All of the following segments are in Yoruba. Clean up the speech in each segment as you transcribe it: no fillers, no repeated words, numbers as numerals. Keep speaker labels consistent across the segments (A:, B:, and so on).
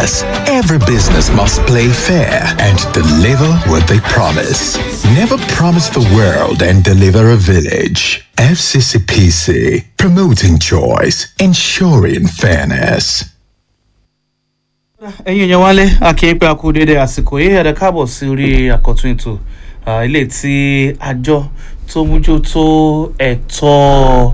A: business. Every business must play fair and deliver what they promise. Never promise the world and deliver a village. FCCPC, promoting choice, ensuring fairness.
B: Ẹ̀yin èèyàn wálé akínpé akú dédé àsìkò yìí ẹ̀dẹ̀ káàbọ̀ sí orí àkọ́tún ètò ilé tí àjọ tó mójútó ẹ̀tọ́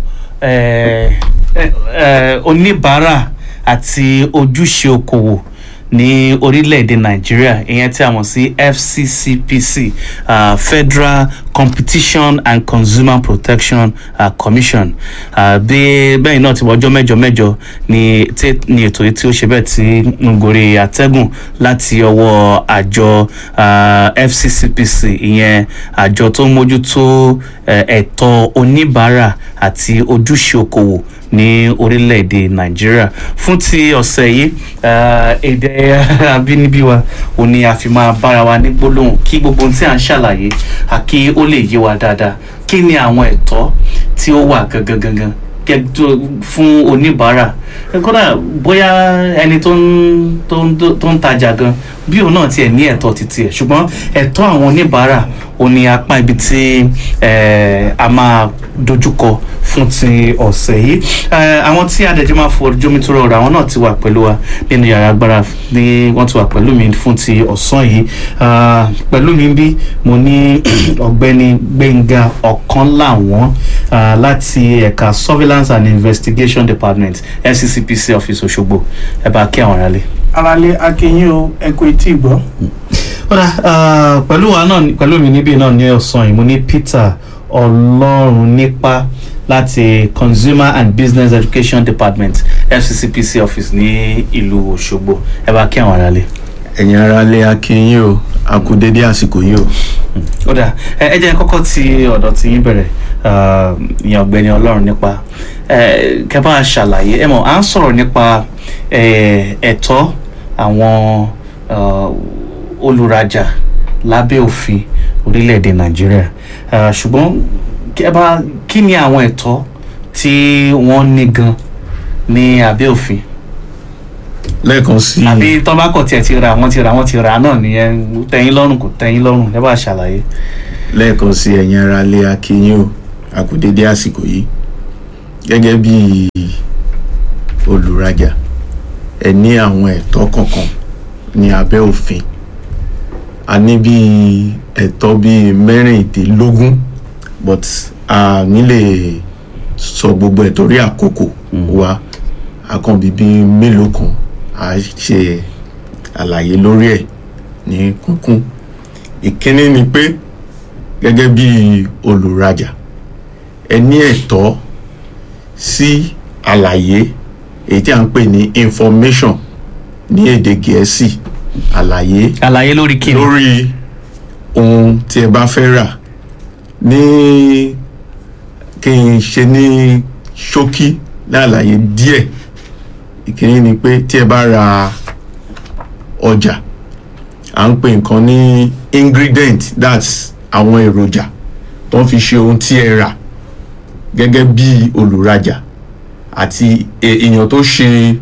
B: oníbàárà àti ojúṣe okòwò ní orílẹ̀-èdè Nàìjíríà ìyẹn tí a mọ̀ sí FCCPC Federal Competition and Consumer Protection Commission bẹ́ẹ̀ náà ti wọ́jọ́ mẹ́jọ ní ètò yìí tí ó ṣe bẹ́ẹ̀ tí ń gorí àtẹ́gùn láti ọwọ́ àjọ FCCPC ìyẹn àjọ tó ń mójútó ẹ̀tọ́ oníbàárà àti ojúṣe okòwò ní orílẹ̀-èdè Nàìjíríà fún ti ọ̀sẹ̀ yìí èdè abínibí wa ò ní a fi máa bára wa ní gbólóhùn kí gbogbo ohun tí à ń ṣàlàyé kí ó lè yé wa dáadáa kí ni àwọn ẹ̀tọ́ tí ó wà gangan fún oníbàárà kódà bóyá ẹni tó ń tajà gan bí òun náà tiẹ̀ ní ẹ̀tọ́ títí ẹ̀ ṣùgbọ́n ẹ̀tọ́ àwọn oníbàárà ò ní apá ibi tí a máa dojúkọ fún ti ọ̀sẹ̀ yìí àwọn tí adẹ̀jọ́ máa fojú mi tó rọrùn àwọn náà ti wà pẹ̀lú wa nínú yàrá agbára ní wọ́n ti wà pẹ̀lú mi fún ti ọ̀sán yìí pẹ̀lú mi bí mo ní ọ̀gbẹ́ni Gbẹ́ngà Ọ̀kánláwọ̀n láti ẹ̀ka Surveillance and Investigation Department FCCPC Office Òṣogbo ẹ bá kí àwọn aráalé akínyìn o ẹ kú etí ìgbọ́. Pẹ̀lú mi níbí náà ní ọ̀sán yìí mo ní Peter Ọlọ́runnípá láti Consumer and Business Education Department FCCPC Office ní ìlú Òṣogbo ẹ bá kí àwọn aráalé.
C: Ẹ̀yin aráalé akínyìn o a kú dédé àsìkò yìí o.
B: Ẹ jẹ́ kọ́kọ́ ti ọ̀dọ̀ tí yín bẹ̀rẹ̀ ìyẹn ọ̀gbẹ́ni Ọlọ́runnípá kẹ́ bá ṣàlàyé ẹ mọ̀ à ń sọ̀rọ̀ nípa ẹ̀tọ́ àwọn olùrajà lábẹ́ òfin orílẹ̀-èdè Nàìjíríà ṣùgbọ́n kí ni àwọn ẹ̀tọ́ tí wọ́n ní gan ní abẹ́ òfin
C: lẹ́ẹ̀kan sí
B: àbí tọ́bákọ̀ tí ẹ ti ra wọ́n ti ra náà nìyẹn tẹ́yìn lọ́rùn kò tẹ́yìn lọ́rùn ẹ bá ṣàlàyé.
C: lẹ́ẹ̀kan sí ẹ̀yin aráalé akínyìn o a kú dédé àsìkò yìí gẹ́gẹ́ bí olùrajà ẹ ní àwọn ẹ̀tọ́ kọ̀ọ̀kan ní abẹ́ òfin a ní bí ẹ̀tọ́ bí mẹ́rìndínlógún but a ní lè sọ gbogbo ẹ̀tọ́ rí àkókò wa àkànbí bí mélòó kan a ṣe àlàyé lórí ẹ̀ ní kúnkún. Ìkíní ni pé gẹ́gẹ́ bí olùrajà ẹ ní ẹ̀tọ́ sí àlàyé èyí tí a ń pè ní information ní èdè Gẹ̀ẹ́sì àlàyé lórí kíni lórí ohun tí ẹ bá fẹ́ rà ní kí n ṣe ní ṣókí láàlàyé díẹ̀. Ìkíní ni pé tí ẹ bá ra ọjà à ń pè nǹkan ní ingredient that's àwọn èròjà tó ń fi ṣe ohun tí ẹ rà gẹ́gẹ́ bí olùrajà àti èèyàn tó ṣe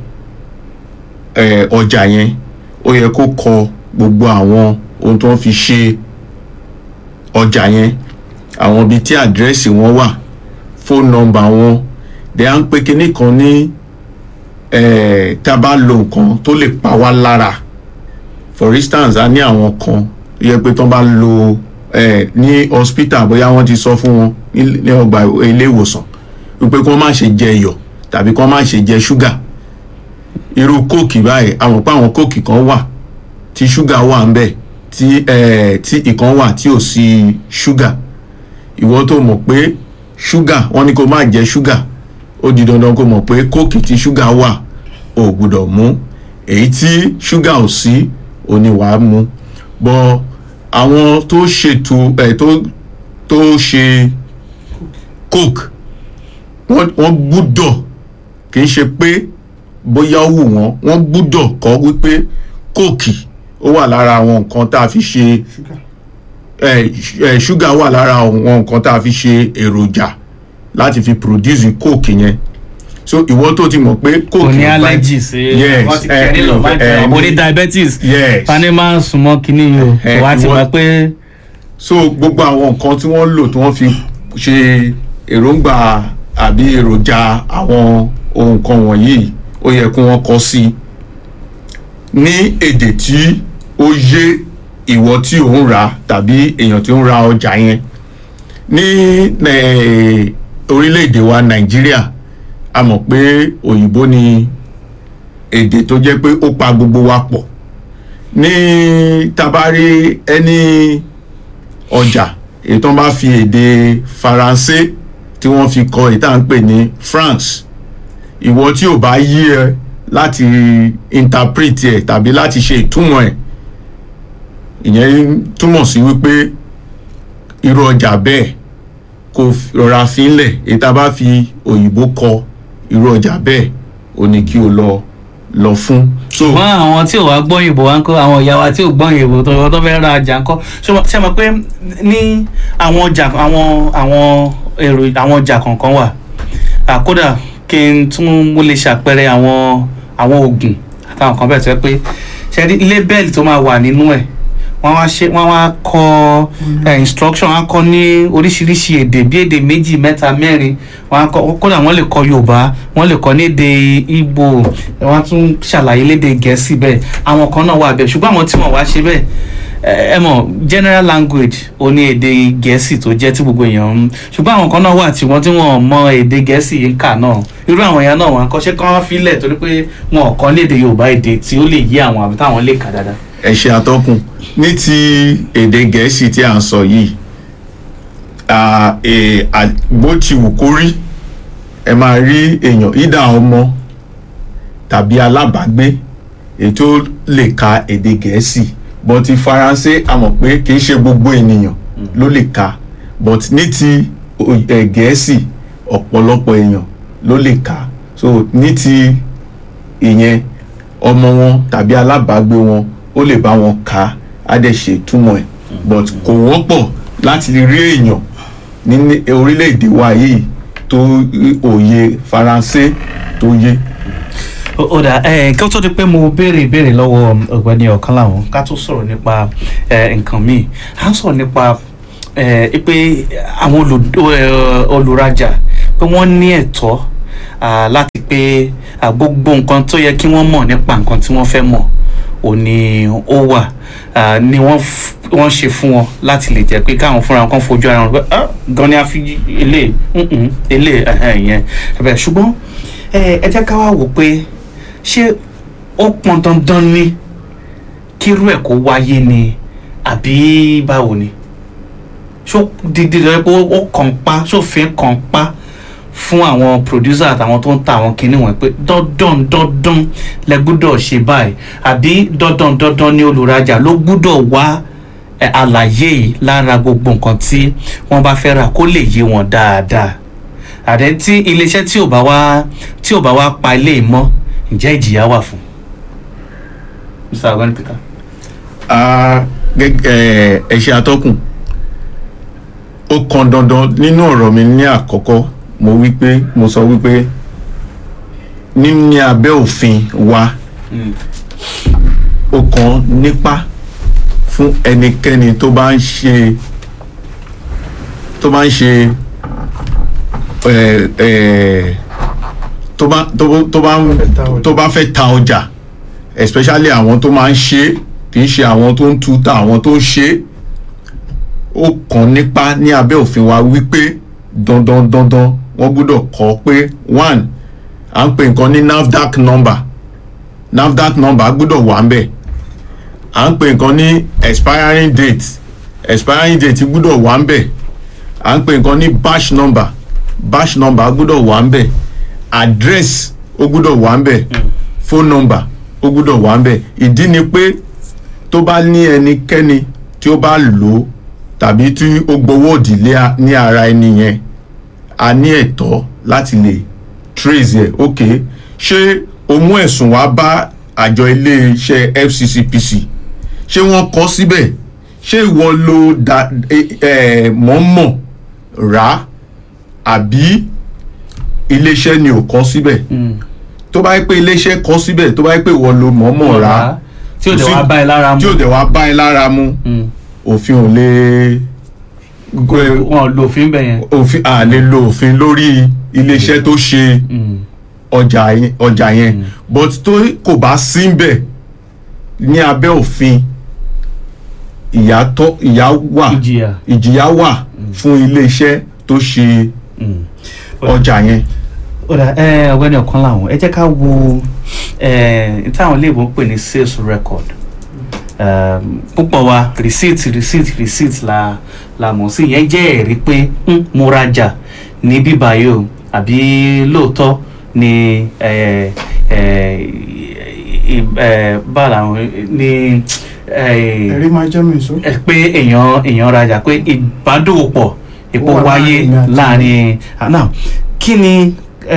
C: ọjà yẹn ó yẹ kó kọ gbogbo àwọn ohun tó ń fi ṣe ọjà yẹn àwọn ibi tí àdírẹ́sì wọn wà phone number wọn dẹ̀ à ń pè kinní kan ní tá a bá lo nǹkan tó lè pa wá lára for instance a ní àwọn kan yẹ pé tó bá lo ní hospital bóyá wọ́n ti sọ fún wọn ní ọgbà ilé ìwòsàn wípé kí wọ́n má ṣe jẹ iyọ̀ tàbí kí wọ́n má ṣe jẹ ṣúgà irú kóòkì báyìí àwọn pé àwọn kóòkì kan wà tí ṣúgà wà ń bẹ̀ tí ìkan wà tí ò sí ṣúgà ìwọ tó mọ̀ pé ṣúgà wọ́n ní kó má jẹ ṣúgà ó di dandan kó mọ̀ pé kóòkì tí ṣúgà wà ò gbọ́dọ̀ mú èyí tí ṣúgà ò sí ò ní wàá mú bọ́ àwọn tó ṣètò tó ṣe coke wọ́n gbúdọ̀ kì í ṣe pé bóyá ó wù wọ́n gbúdọ̀ kọ́ wípé kóòkì ó wà lára àwọn nǹkan tá a fi ṣe ṣúgà wà lára àwọn nǹkan tá a fi ṣe èròjà láti fi produce coke yẹn so ìwọ tó ti mọ̀ pé
B: kò ní allergy sí wọ́n ti kẹ́rin lọ máa jẹ́ ọmọ ní diabetes fani máa ń súnmọ́ kínní yìí o wá ti mọ̀ pé.
C: so gbogbo àwọn nǹkan tí wọ́n lò tí wọ́n fi ṣe èròǹgbà àbí èròjà àwọn ohun kan wọ̀nyí ó yẹ kí wọ́n kọ sí ní èdè tí ó yé ìwọ tí ò ń rà tàbí èèyàn tí ó ń ra ọjà yẹn ní orílẹ̀-èdè wa Nàìjíríà a mọ̀ pé òyìnbó ni èdè tó jẹ́ pé ó pa gbogbo wa pọ̀ ní tabari ẹni ọjà èyí tó bá fi èdè Faransé tí wọ́n fi kọ èyí tá à ń pè ní France ìwọ tí ò bá yí ẹ láti interpret ẹ tàbí láti ṣe ìtumọ̀ ẹ ìyẹn túmọ̀ sí wípé irú ọjà bẹ́ẹ̀ kò rọra fi ń lẹ̀ èyí tá a bá fi òyìnbó kọ irú ọjà bẹ́ẹ̀ ò ní kí o lọ fún.
B: ṣùgbọ́n àwọn tí ò wá gbọ́ òyìnbó wá ń kọ́ àwọn ìyá wa tí ò gbọ́ òyìnbó tó fẹ́ ra ọjà ń kọ́ ṣé mo pé ní àwọn ọjà àwọn èrò àwọn ọjà kọ̀ọ̀kan wà kódà kí n tún mo lè ṣàpẹẹrẹ àwọn oògùn àtàwọn kan bẹ́ẹ̀ tó yẹ pé ṣe rí lébẹ́ẹ̀lì tó máa wà nínú ẹ̀ wọ́n wá kọ instruction wọ́n kọ ní oríṣiríṣi èdè bí èdè méjì mẹ́ta mẹ́rin wọ́n kọ kódà wọ́n lè kọ Yorùbá wọ́n lè kọ ní èdè Ìgbò wọ́n tún ṣàlàyé lédè Gẹ̀ẹ́sì bẹ́ẹ̀ àwọn kan náà wà bẹ́ẹ̀ ṣùgbọ́n àwọn tí wọ́n wá ṣe bẹ́ẹ̀ ẹ mọ̀ general language ó ní èdè Gẹ̀ẹ́sì tó jẹ́ tí gbogbo èèyàn ń ṣùgbọ́n àwọn kan náà wà tí wọ́n mọ èdè Gẹ̀ẹ́sì yìí ń kà náà irú àwọn èèyàn náà wọ́n kọ́ṣẹ́ kí wọ́n filẹ̀ torí pé wọn ò kọ́ ní èdè Yorùbá èdè tí ó lè yé àwọn àbí táwọn lè kà dáadáa.
C: ẹ ṣe àtọkùn ní ti èdè Gẹ̀ẹ́sì tí à ń sọ yìí bó ti wù kó rí ẹ máa rí èèyàn ìdá ọmọ tàbí alábàágbé èyí tó lè ka èdè Gẹ̀ẹ́sì but ti Faransé a mọ̀ pé kì í ṣe gbogbo ènìyàn ló lè ka but ní ti Gẹ̀ẹ́sì ọ̀pọ̀lọpọ̀ èèyàn ló lè ka so ní ti ìyẹn ọmọ wọn tàbí alábàágbé wọn ó lè bá wọn kà á dẹ̀ ṣe ìtumọ̀ ẹ̀ but kò wọ́pọ̀ láti rí èèyàn ní orílẹ̀-èdè wa yìí tó òye Faransé tó yé.
B: ó dà kí ó tó di pé mo béèrè ìbéèrè lọ́wọ́ ọ̀gbẹ́ni ọ̀kan láwọn ká tó sọ̀rọ̀ nípa nǹkan míì à ń sọ̀rọ̀ nípa pé àwọn olùrajà pé wọ́n ní ẹ̀tọ́ láti pé gbogbo nǹkan tó yẹ kí wọ́n mọ̀ nípa nǹkan tí wọ́n fẹ́ mọ̀ ò ní ó wà ni wọ́n ṣe fún wọn láti lè jẹ́ pé káwọn fúnra wọn kàn fojú ara wọn pé gan ni a fi ilé ìyẹn ẹ̀bẹ̀ ṣùgbọ́n ẹ jẹ́ ká wá wò pé ṣé ó pọn dandan ni kírú ẹ̀ kó wáyé ni àbí báwo ni ṣó dídí lọ pé ó kàn pa ṣòfin kàn pa fún àwọn producer àtàwọn tó ń ta àwọn kinní wọn pé dandan lẹ gbúdọ̀ ṣe báyìí àbí dandan ni olùrajà ló gbúdọ̀ wá àlàyé yìí lára gbogbo nǹkan tí wọ́n bá fẹ́ rà kó lè yé wọn dáadáa àdé tí iléeṣẹ́ tí ò bá wá pa ilé ìmọ̀ ǹjẹ́ ìjìyà wà fún Mr. Ọ̀gbẹ́ni Peter.
C: ẹ ṣe atọ́kùn ó kan dandan nínú ọ̀rọ̀ mi ní àkọ́kọ́ mo sọ wípé ní abẹ́ òfin wa ó kan nípa fún ẹnikẹ́ni tó bá ń ṣe tó bá fẹ́ ta ọjà especially àwọn tó máa ń ṣe kì í ṣe àwọn tó ń tuta àwọn tó ń ṣe ó kàn nípa ní abẹ́ òfin wa wípé dandan wọ́n gbọ́dọ̀ kọ́ pé one à ń pè nǹkan ní NAFDAC number gbọ́dọ̀ wà ń bẹ̀ à ń pè nǹkan ní expiring date gbọ́dọ̀ wà ń bẹ̀ à ń pè nǹkan ní batch number gbọ́dọ̀ wà ń bẹ̀ address ó gbọ́dọ̀ wà ń bẹ̀ phone number ó gbọ́dọ̀ wà ń bẹ̀ ìdí ni pé tó bá ní ẹnikẹ́ni tí ó bá lò ó tàbí tí ó gbowó òdìlé ní ara ẹni yẹn a ní ẹ̀tọ́ láti lè trace ẹ̀ ok ṣé o mú ẹ̀sùn wá bá àjọ iléeṣẹ́ FCCPC ṣé wọ́n kọ síbẹ̀ ṣé ìwọ ló mọ̀ọ́mọ̀ rà àbí iléeṣẹ́ ni ò kọ́ síbẹ̀ tó bá yẹ pé iléeṣẹ́ kọ́ síbẹ̀ tó bá yẹ pé ìwọ ló mọ̀ọ́mọ̀ rà
B: tí ò dẹ̀ wá bá ẹ lára mu
C: tí ò dẹ̀ wá bá ẹ lára mu òfin ò lè
B: wọn lo òfin bẹ̀ yẹn
C: òfin à lè lo òfin lórí iléeṣẹ́ tó ṣe ọjà yẹn but tó kò bá sí bẹ̀ ní abẹ́ òfin ìjìyà wà fún iléeṣẹ́ tó ṣe ọjà yẹn.
B: ọ̀gbẹ́ni ọ̀kan làwọn ẹ jẹ́ ká wo táwọn iléèbó ń pè ní sales record púpọ̀ wa receipt la mọ̀ sí yẹn jẹ́ ẹ̀rí pé mo rajà ní bíbáyé o àbí lóòótọ́ ni báàlà ní
D: ẹ̀rí máa jẹ́ mi sọ.
B: pé èèyàn rajà pé ìbádòwòpọ̀ epo wáyé láàrin náà kí ni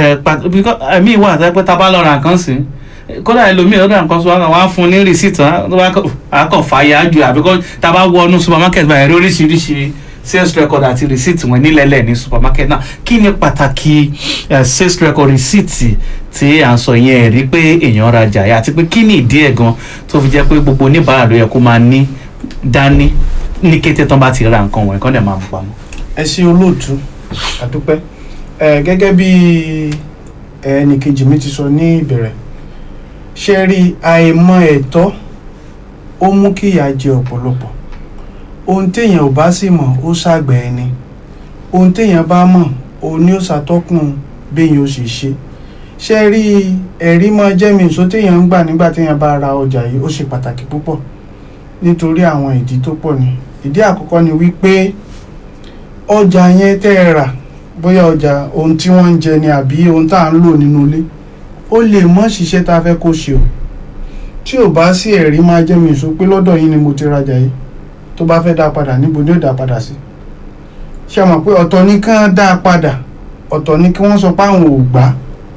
B: mi wà pé tá a bá lọ ra nǹkan sí kódà ẹlòmíì ọdún nǹkan sọ wọn á fún ní rìsíìtì àkàn fàyà jù àbíkọ́ tá a bá wọnú supermarket báyìí rí oríṣiríṣi sales record àti rìsíìtì wọn nílẹ̀lẹ̀ ní supermarket náà kí ni pàtàkì sales record rìsíìtì tí à ń sọ yẹn rí pé èèyàn rajà yà àti pé kí ni ìdí ẹ̀ gan tó fi jẹ́ pé gbogbo oníbàárà ló yẹ kó máa ní dání ní kété tán bá ti ra nǹkan wọ̀nyí kán dẹ̀ máa mú pamọ́.
D: ẹ ṣé olóòtú àdúpẹ́ gẹ́gẹ́ bí ẹnìkejì mi ti sọ ní ìbẹ̀rẹ̀ ṣe rí àìmọ̀ ẹ̀tọ́ ó mú kí ìyà jẹ ọ̀pọ̀lọpọ̀ ohun téèyàn ò bá sì mọ̀ ó ṣàgbẹ̀ ẹni ohun téèyàn bá mọ̀ òun ni ó ṣàtọ́kùn béèyàn ó sì ṣe rí ẹ̀rí máa jẹ́ mi ìṣó téèyàn ń gbà nígbà téèyàn bá ra ọjà yìí ó ṣe pàtàkì púpọ̀ nítorí àwọn ìdí tó pọ̀ ni ìdí àkọ́kọ́ ni wípé ọjà yẹn tẹ́ ẹ rà bóyá ọjà ohun tí wọ́n ń jẹ ni àbí ohun tá à ń lò nínú ilé ó lè mọ́ ṣiṣẹ́ tá a fẹ́ kó ṣe o tí ò bá sí ẹ̀rí máa jẹ́ mi ìṣó pé lọ́dọ̀ yín ni mo ti rajà yìí tó bá fẹ́ dá padà níbo ni ó dá padà sí ṣe mọ̀ pé ọ̀tọ̀ ní kán dá padà ọ̀tọ̀ ní kí wọ́n sọ pé àwọn ò gbà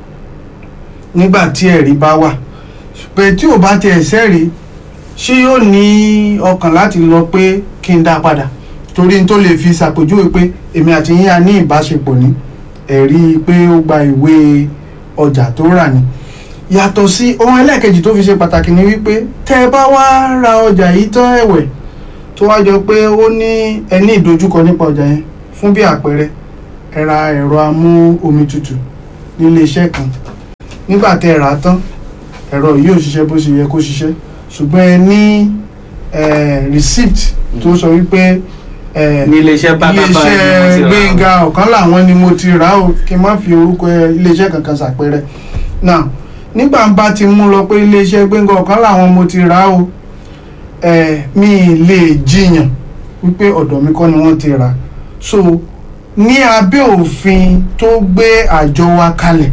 D: nígbà tí ẹ̀rí bá wà pé tí ò bá tiẹ̀ sẹ́rí ṣé yóò ní ọkàn láti lọ pé kí n dá padà torí n tó lè fi ṣàpèjúwe pé èmi àti yín a ní ìbáṣepọ̀ ní ẹ̀rí pé ó gba ìwé ọjà tó rà ní. yàtọ̀ sí ohun ẹlẹ́ẹ̀kejì tó fi ṣe pàtàkì ni wípé tẹ́ ẹ bá wá ra ọjà yìí tán ẹ̀wẹ̀ tó wá jọ pé ó ní ẹni ìdojúkọ nípa ọjà yẹn fún bí àpẹẹrẹ ẹ ra ẹ̀rọ amú omi tutù nílé iṣẹ́ kan nígbà tẹ́ ẹ rà á tán ẹ̀rọ yìí ò ṣiṣẹ́ bó ṣe yẹ kó ṣiṣẹ́ ṣùgbọ́n ẹ ní receipt tó sọ wípé
B: ní iléeṣẹ́
D: Gbénga ọ̀kan làwọn ni mo ti rà ó kí n má fi orúkọ iléeṣẹ́ kankan ṣàpẹẹrẹ náà nígbà bá ti mú lọ pé iléeṣẹ́ Gbénga ọ̀kan làwọn mo ti rà ó mi lè jiyàn wípé ọ̀dọ̀ mi kọ́ ni wọ́n ti rà so ní abẹ́ òfin tó gbé àjọ wa kalẹ̀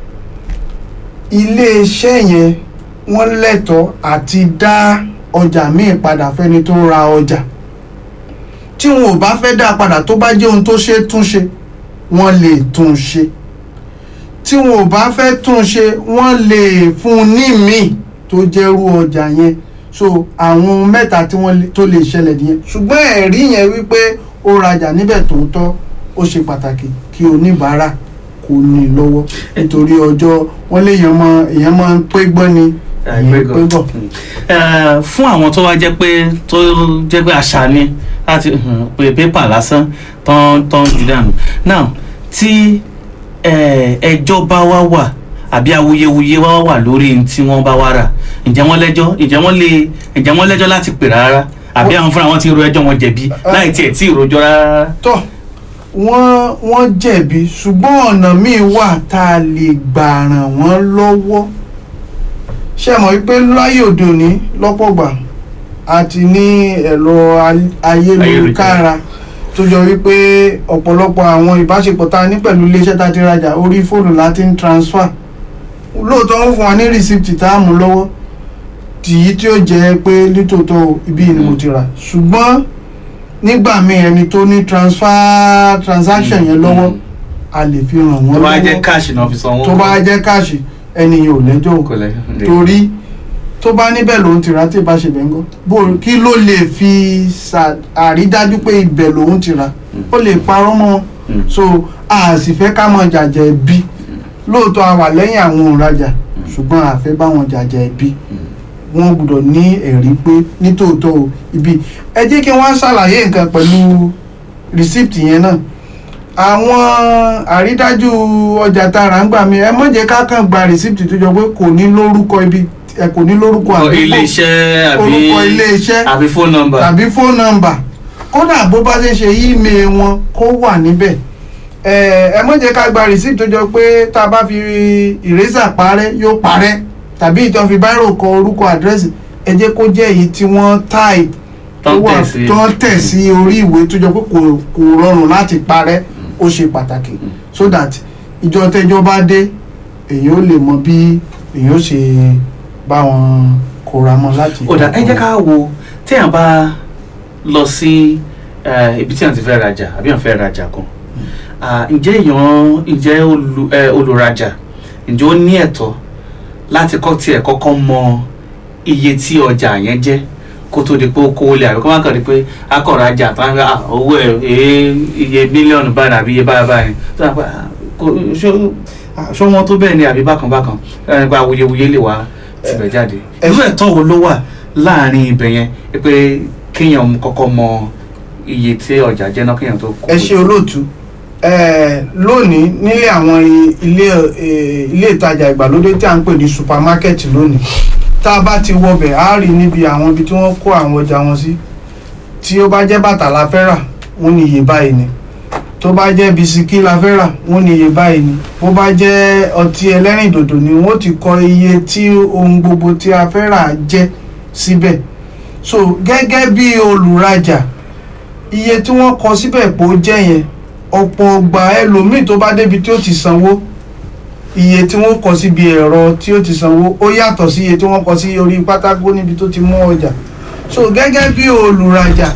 D: iléeṣẹ́ yẹn wọ́n lẹ́tọ̀ọ́ àti dá ọjà míì padà fẹ́ni tó ra ọjà tí wọn ò bá fẹ́ dá padà tó bá jẹ́ ohun tó ṣe tún ṣe wọ́n lè tún ṣe tí wọn ò bá fẹ́ tún ṣe wọ́n lè fún un ní míì tó jẹ́rú ọjà yẹn so àwọn mẹ́ta tí wọ́n tó lè ṣẹlẹ̀ nìyẹn ṣùgbọ́n ẹ̀rí yẹn wípé ó rajà níbẹ̀ tòótọ́ ó ṣe pàtàkì kí oníbàárà kò ní lọ́wọ́ nítorí ọjọ́ wọ́n lè èèyàn máa ń pé gbọ́ ni
B: fún àwọn tó wá jẹ́ pé àṣà ni láti pé pépà lásán tán jù dànù now tí ẹjọ́ bá wá wà àbí awuyewuye wá wà lórí tí wọ́n bá wá rà ǹjẹ́ wọ́n lẹ́jọ́ láti pè rárá àbí àwọn fúnra wọn ti ro ẹjọ́ wọn jẹ̀bi láì tiẹ̀ tí ìròjọ́ rárá.
D: tọ́ wọ́n jẹ̀bi ṣùgbọ́n ọ̀nà míì wà tá a lè gbà ràn wọ́n lọ́wọ́ ṣe mọ̀ wípé láyé òde òní lọ́pọ̀ gbà àti ní ẹ̀rọ ayélujára tó jọ wípé ọ̀pọ̀lọpọ̀ àwọn ìbáṣepọ̀ tá a ní pẹ̀lú iléeṣẹ́ tá a ti rajà orí fóònù láti ń transfer lóòótọ́ wọ́n fún wa ní receipt tá a mú lọ́wọ́ tìyí tí ó jẹ́ pé nítòótọ́ ibi ni mo ti rà ṣùgbọ́n nígbà míì ẹni tó ní transaction yẹn lọ́wọ́ a lè fi ràn wọ́n lọ́wọ́
B: tó bá jẹ́ cash náà fi sanwó
D: tó bá jẹ́ cash ẹnìyàn ò lẹ́jọ́ torí tó bá níbẹ̀ lòun ti rà tí ìbá ṣe bẹ́ńgọ́ bó kí ló lè fi àrídájú pé ibẹ̀ lòun ti rà ó lè parọ́ mọ́ so a sì fẹ́ ká mọ jàjẹ́ bí lóòótọ́ a wà lẹ́yìn àwọn òǹrajà ṣùgbọ́n a fẹ́ bá wọn jàjà ẹbí wọ́n gbọ́dọ̀ ní ẹ̀rí pé nítòótọ́ o ibi ẹ jẹ́ kí wọ́n ṣàlàyé nǹkan pẹ̀lú receipt yẹn náà àwọn àrídájú ọjà tààrà ń gbà mí ẹ má jẹ́ ká kàn gba receipt tó jọ pé kò ní lórúkọ ibi ẹ kò ní lórúkọ àdúgbò
B: ilé-iṣẹ́
D: orúkọ ilé-iṣẹ́
B: àbí phone number
D: tàbí phone number kódà bó bá ṣe ṣe email wọn kó wà níbẹ̀ ẹ má jẹ́ ká gba receipt tó jọ pé tá a bá fi eraser parẹ́ yóò parẹ́ tàbí ìtàn fi báírò kọ orúkọ àdírẹ́sì ẹ jẹ́ kó jẹ́ èyí tí wọ́n type tó ń tẹ̀ sí orí ìwé tó jọ pé kò rọrùn láti parẹ́ ó ṣe pàtàkì so that ìjọ tẹjọ bá dé èyí ó lè mọ bí èyí ó ṣe bá wọn kóra mọ́ láti.
B: ọ̀dà ẹ jẹ́ ká wo téèyàn bá lọ sí ibi tí èèyàn ti fẹ́ rajà àbí èèyàn fẹ́ rajà kan ǹjẹ́ olùrajà ǹjẹ́ ó ní ẹ̀tọ́ láti kọ́kọ́ mọ iye tí ọjà yẹn jẹ́ kó tó di pé ó kówó lé àbí kó má kàn di pé akọ̀rajà tó ń gbé owó iye mílíọ̀nù báyìí àbí iye báyìí ṣó wọn tó bẹ́ẹ̀ ni àbí bákan nípa awuyewuye lè wá tibẹ̀ jáde irú ẹ̀tọ́ wo ló wà láàrin ibẹ̀ yẹn pé kéèyàn kọ́kọ́ mọ iye tí ọjà jẹ́ náà kéèyàn tó kó.
D: ẹ ṣe olóòtú lónìí nílé àwọn ilé ìtajà ìgbàlódé tí a ń pè ní supermarket lónìí tá a bá ti wọbẹ̀ á rí níbi àwọn ibi tí wọ́n kó àwọn ọjà wọn sí tí ó bá jẹ́ bàtà la fẹ́ rà wọ́n ní iye báyìí ni tó bá jẹ́ bisikí la fẹ́ rà wọ́n ní iye báyìí ni bó bá jẹ́ ọtí ẹlẹ́rìndòdò ni wọ́n ti kọ iye tí ohun gbogbo tí a fẹ́ rà jẹ́ síbẹ̀ so gẹ́gẹ́ bí olùrajà iye tí wọ́n kọ síbẹ̀ pò jẹ́ yẹn ọ̀pọ̀ ọgbà ẹlòmíì tó bá débi tí ó ti sanwó iye tí wọ́n kọ síbi ẹ̀rọ tí ó ti sanwó ó yàtọ̀ sí iye tí wọ́n kọ sí orí pátákó níbi tó ti mú ọjà so gẹ́gẹ́ bí olùrajà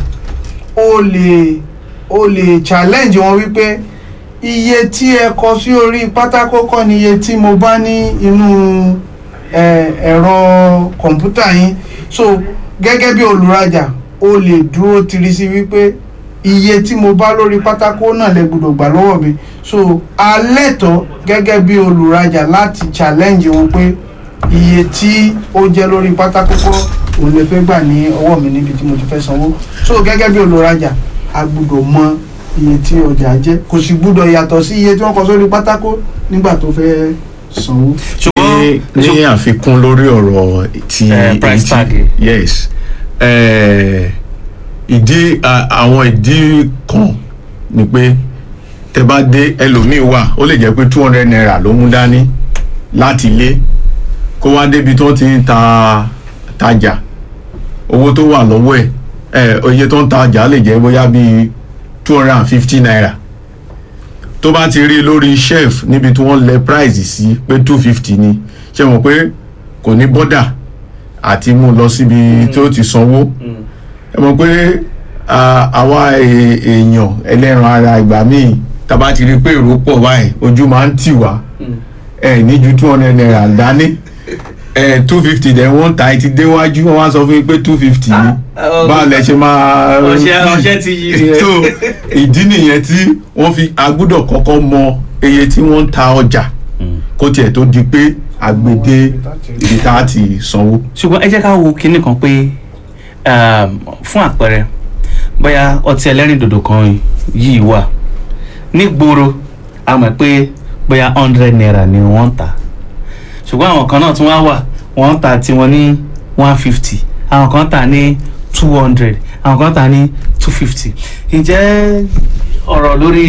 D: o lè challenge wọn wípé iye tí ẹ kọ sí orí pátákó kọ́ ni iye tí mo bá ní inú ẹ̀rọ kọ̀ǹpútà yín so gẹ́gẹ́ bí olùrajà o lè dúró tiri sí wípé iye tí mo bá lórí pátákó náà lè gbọ́dọ̀ gbà lọ́wọ́ mi so alẹ́tọ̀ gẹ́gẹ́ bí olùrajà láti challenge wọn pé iye tí ó jẹ́ lórí pátákó kọ́ òun lè fẹ́ gbà ní ọwọ́ mi níbi tí mo ti fẹ́ sanwó so gẹ́gẹ́ bí olùrajà a gbọ́dọ̀ mọ iye tí ọjà jẹ́ kò sì gbọ́dọ̀ yàtọ̀ sí iye tí wọ́n kọ sórí pátákó nígbà tó fẹ́ sanwó.
C: ní àfikún lórí ọ̀rọ̀ ti
B: price tag
C: yes àwọn ìdí kan ni pé tẹ bá dé ẹlòmíì wà ó lè jẹ́ pé 200 naira ló mú dání láti ilé kó wá débi tó ti ń tajà owó tó wà lọ́wọ́ oye tó ń tajà lè jẹ́ bóyá bíi 250 naira tó bá ti rí lórí shelf níbi tí wọ́n lẹ price sí pé 250 ni ṣe mọ̀ pé kò ní bọ́dà àti mú lọ síbi tó ti sanwó ẹ mọ̀ pé àwa èèyàn ẹlẹ́ran ara ìgbà míì tá bá ti rí pé èrò pọ̀ báyìí ojú máa ń tì wá ní ju 200 naira dání 250 dẹ̀ wọ́n ta ti déwájú wọ́n wá sọ fún mi pé 250 ni báwo lẹ ṣe máa
B: ọṣẹ ti yí rẹ
C: so ìdí nìyẹn tí wọ́n fi agbọ́dọ̀ kọ́kọ́ mọ iye tí wọ́n ń ta ọjà kó tiẹ̀ tó di pé àgbèdè ibi tá a ti sanwó.
B: ṣùgbọ́n ẹ jẹ́ ká wo kinní kan pé fún àpẹẹrẹ bóyá ọtí ẹlẹ́rìndòdò kan yìí wà nígboro a mọ̀ pé bóyá 100 naira ni wọ́n ń tà ṣùgbọ́n àwọn kan náà tún wà wọ́n ń tà tiwọn ní 150 àwọn kan tà ní 200 àwọn kan tà ní 250 ǹjẹ́ ọ̀rọ̀ lórí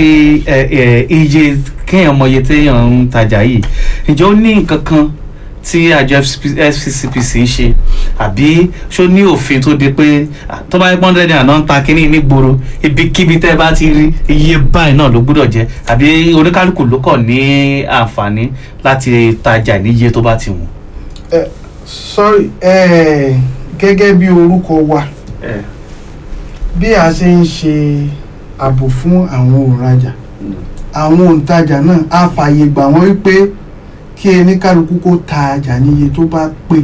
B: iye kéèyàn mọ iye téèyàn ń tajà yìí ǹjẹ́ ó ní nǹkan kan tí àjọ FCCPC ń ṣe àbí ṣó ní òfin tó di pé tó bá yẹ 100 naira náà ń ta kínní nígboro ibikíbi tẹ́ bá ti rí iye báyìí náà ló gbúdọ̀ jẹ́ àbí oníkálukú ló kàn ní àǹfààní láti tajà níye tó bá ti wù.
D: sorry gẹ́gẹ́ bí orúkọ wa bí a ṣe ń ṣe ààbò fún àwọn òǹrajà àwọn òǹtajà náà á fààyè gbà wọ́n wípé kí oníkálukú kó ta ọjà níye tó bá pé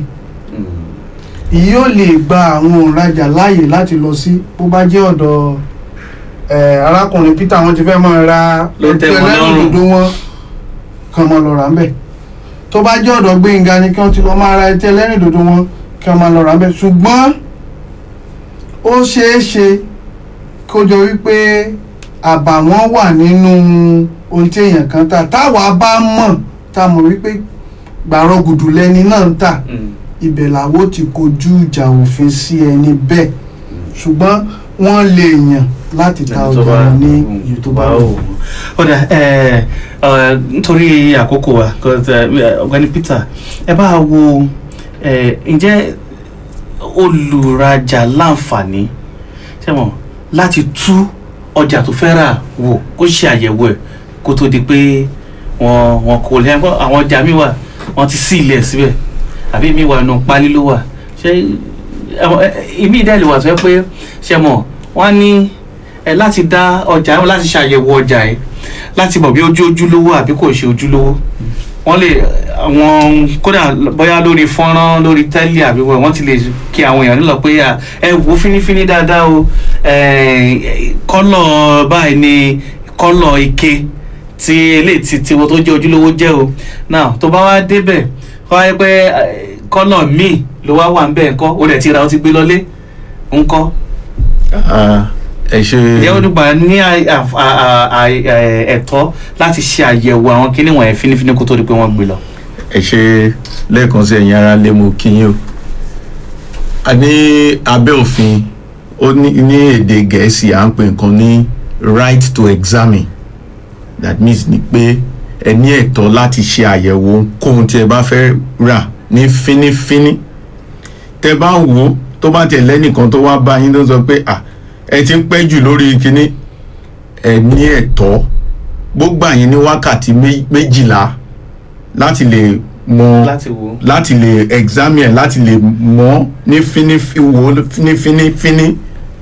D: èyí ò lè gba àwọn òǹrajà láàyè láti lọ sí bó bá jẹ́ ọ̀dọ̀ arákùnrin Peter wọ́n ti fẹ́ máa ra ẹlẹ́rìndòdò wọn kí wọ́n máa lọ rà ń bẹ̀. Tó bá jẹ́ ọ̀dọ̀ Gbénga ni kí wọ́n ti lọ máa ra ẹtí ẹlẹ́rìndòdò wọn kí wọ́n máa lọ rà ń bẹ̀. Ṣùgbọ́n ó ṣeé ṣe kó jọ wípé àbàwọ́n wà nínú ohun tí èèyàn kan tà. Táwa bá mọ̀ tá a mọ̀ wípé gbàrọ̀ gùdù lẹni náà ń tà, ibẹ̀ làwọ̀ ti kojú ìjà òfin sí ẹni bẹ́ẹ̀. Ṣùgbọ́n wọ́n lè yàn láti ta ọjà wọn ní iye tó bá wù.
B: Ọ̀dà nítorí àkókò wa Ọ̀gbẹ́ni Peter ẹ bá wo ǹjẹ́ olùrajà láǹfààní ṣẹ́mọ̀ láti tú ọjà tó fẹ́ rà wò kó ṣe àyẹ̀wò ẹ̀ kó tó di pé wọ́n kò lè àwọn ọjà mi wà wọ́n ti sí ilẹ̀ síbẹ̀ àbí mi wà nù pálí ló wà ṣé ìmí ìdá ìlú wà tó yẹ pé ṣẹ́mọ̀ wọ́n ní láti dá ọjà láti ṣàyẹ̀wò ọjà ẹ̀ láti mọ̀ bí ojúlówó àbí kò ṣe ojúlówó wọ́n lè àwọn kódà bóyá lórí fọ́nrán lórí tẹ́lẹ̀ àbí wọ́n ti lè kí àwọn èèyàn nílò pé ẹ wò fínífíní dáadáa o kọ́lọ̀ báyìí ni kọ́lọ̀ ike tí eléyìí tí wọ́n tó jẹ́ ojúlówó jẹ́ o náà tó bá wá débẹ̀ wọ́n wáyé pé kọ́lọ̀ míì ló wá wà ń bẹ̀ ńkọ́ o rẹ̀ ti ra o ti gbé lọlé ńkọ́.
C: ẹ ṣe.
B: ìyá olùgbà ní ẹ̀tọ́ láti ṣe àyẹ̀wò àwọn kíní wọ̀nyẹn fínífíní kó tó di pé wọ́n gbé lọ.
C: ẹ ṣe lẹ́ẹ̀kan sí ẹ̀yin ará lé mo kí yín o. a ní abẹ́ òfin ó ní èdè Gẹ̀ẹ́sì à ń pè nǹkan ní right to examine that means ni pé ẹ ní ẹ̀tọ́ láti ṣe àyẹ̀wò kóhun tí ẹ bá fẹ́ rà ní fínífíní. tẹ bá wò ó tó bá tẹ̀ lẹ́nìkan tó wá bá yín tó sọ pé ẹ ti ń pẹ́ jù lórí kinní ẹ ní ẹ̀tọ́ gbogbo àyín ní wákàtí 12 láti lè mọ láti lè examine láti lè mọ ní fínífíní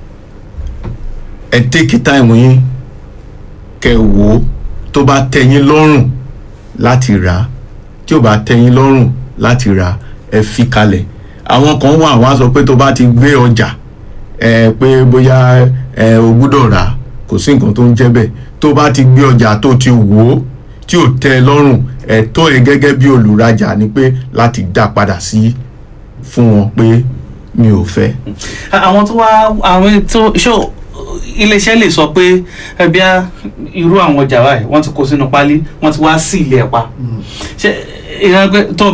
C: ẹ take time yín kẹ́ wò ó tó bá tẹ́ yín lọ́rùn láti rà tí ò bá tẹ́ yín lọ́rùn láti rà ẹ fi kalẹ̀. Àwọn kan wà wá sọ pé tó bá ti gbé ọjà pé bóyá o gbúdọ̀ rà kò sí nǹkan tó ń jẹ́ bẹ́ẹ̀. Tó bá ti gbé ọjà tó ti wò ó tí ò tẹ́ ẹ lọ́rùn ẹ̀tọ́ ẹ gẹ́gẹ́ bí olùrajà ni pé láti dá padà sí fún wọn pé mi ò fẹ́.
B: Àwọn tó wá àwọn tó ṣó iléeṣẹ́ lè sọ pé ẹbí irú àwọn ọjà wa wọ́n ti kó sínú pálí wọ́n ti wá sí ilé ẹ̀ pa ṣé ìran pé tó